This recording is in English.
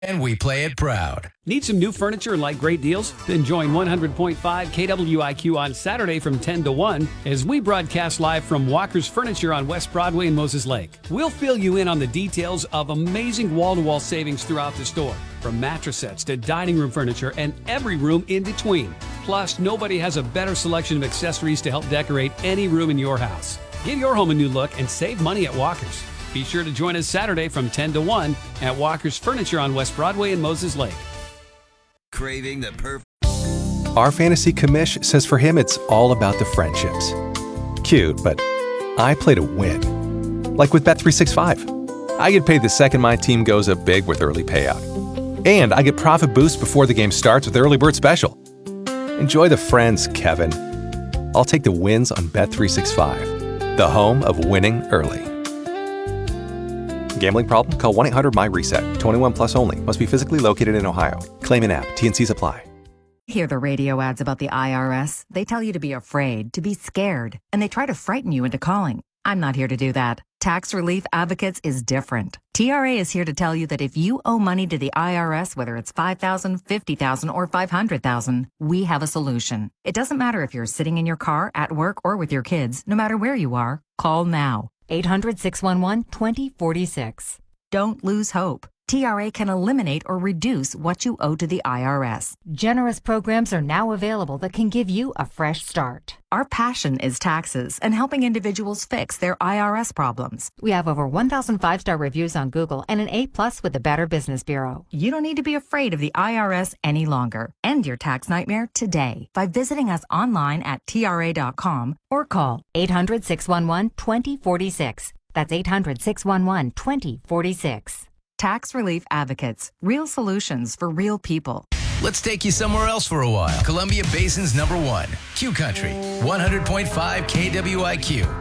And we play it proud. Need some new furniture and like great deals? Then join 100.5 KWIQ on Saturday from 10 to 1 as we broadcast live from Walker's Furniture on West Broadway in Moses Lake. We'll fill you in on the details of amazing wall-to-wall savings throughout the store, from mattress sets to dining room furniture and every room in between. Plus, nobody has a better selection of accessories to help decorate any room in your house. Give your home a new look and save money at Walker's. Be sure to join us Saturday from 10 to 1 at Walker's Furniture on West Broadway in Moses Lake. Craving the perfect. Our fantasy commish says for him it's all about the friendships. Cute, but I play to win. Like with Bet365. I get paid the second my team goes up big with early payout. And I get profit boost before the game starts with Early Bird Special. Enjoy the friends, Kevin. I'll take the wins on Bet365, the home of winning early. Gambling problem? Call 1-800-MY-RESET. 21 plus only. Must be physically located in Ohio. Claim an app. T&Cs apply. Hear the radio ads about the IRS? They tell you to be afraid, to be scared, and they try to frighten you into calling. I'm not here to do that. Tax Relief Advocates is different. TRA is here to tell you that if you owe money to the IRS, whether it's $5,000, $50,000, or $500,000, we have a solution. It doesn't matter if you're sitting in your car, at work, or with your kids. No matter where you are, call now. 800-611-2046. Don't lose hope. TRA can eliminate or reduce what you owe to the IRS. Generous programs are now available that can give you a fresh start. Our passion is taxes and helping individuals fix their IRS problems. We have over 1,000 five-star reviews on Google and an A+ with the Better Business Bureau. You don't need to be afraid of the IRS any longer. End your tax nightmare today by visiting us online at TRA.com or call 800-611-2046. That's 800-611-2046. Tax Relief Advocates. Real solutions for real people. Let's take you somewhere else for a while. Columbia Basin's #1, Q Country, 100.5 KWIQ.